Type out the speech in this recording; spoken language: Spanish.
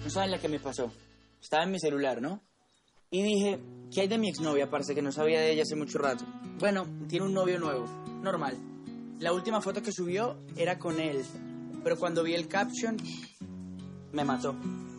No saben la que me pasó. Estaba en mi celular, ¿no? Y dije, ¿qué hay de mi exnovia? Parce, que no sabía de ella hace mucho rato. Bueno, tiene un novio nuevo, normal. La última foto que subió era con él, pero cuando vi el caption, me mató.